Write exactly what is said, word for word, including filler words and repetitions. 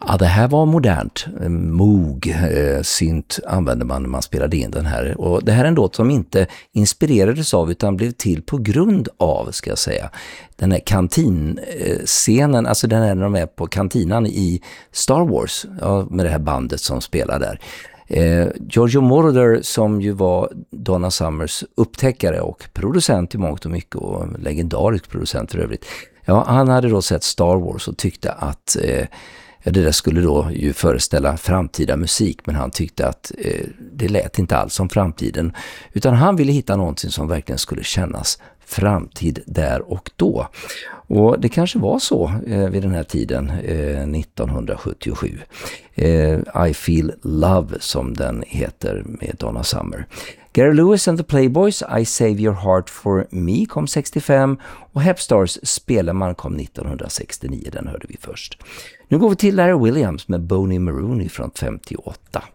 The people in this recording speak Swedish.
Ja, det här var modernt. Moog eh, synt använde man när man spelade in den här. Och det här är en låt som inte inspirerades av utan blev till på grund av, ska jag säga, den här kantinscenen, alltså den här när de är på kantinan i Star Wars, ja, med det här bandet som spelar där. Eh, Giorgio Moroder, som ju var Donna Summers upptäckare och producent i mångt och mycket, och legendarisk producent för övrigt. Ja, han hade då sett Star Wars och tyckte att eh, ja, det där skulle då ju föreställa framtida musik, men han tyckte att eh, det lät inte alls som framtiden, utan han ville hitta någonting som verkligen skulle kännas framtid där och då. Och det kanske var så eh, vid den här tiden, eh, nittonhundrasjuttiosju. Eh, I Feel Love, som den heter, med Donna Summer. Gary Lewis and the Playboys, I Save Your Heart For Me, kom sextiofem, och Hepstars Speleman kom nittonhundrasextionio, den hörde vi först. Nu går vi till Larry Williams med Boney Maroney från femtioåtta.